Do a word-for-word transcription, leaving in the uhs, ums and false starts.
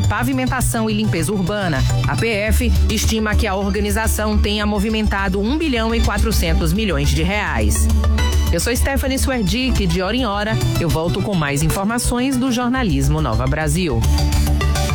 Pavimentação e Limpeza Urbana. A P F estima que a organização tenha movimentado um bilhão e quatrocentos milhões de reais. Eu sou Stephanie Swerdick, de hora em hora eu volto com mais informações do jornalismo Nova Brasil.